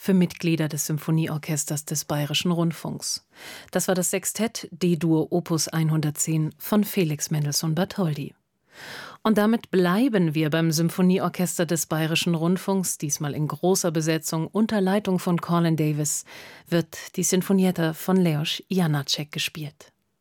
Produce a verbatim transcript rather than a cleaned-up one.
für Mitglieder des Symphonieorchesters des Bayerischen Rundfunks. Das war das Sextett D-Dur Opus hundertzehn von Felix Mendelssohn Bartholdy. Und damit bleiben wir beim Symphonieorchester des Bayerischen Rundfunks, diesmal in großer Besetzung unter Leitung von Colin Davis, wird die Sinfonietta von Leos Janáček gespielt.